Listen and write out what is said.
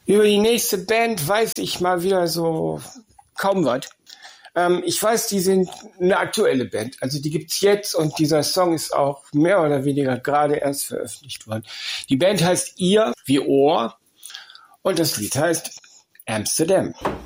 Über die nächste Band weiß ich mal wieder so kaum was. Ich weiß, die sind eine aktuelle Band. Also die gibt's jetzt und dieser Song ist auch mehr oder weniger gerade erst veröffentlicht worden. Die Band heißt Ear wie Ohr und das Lied heißt Amsterdam.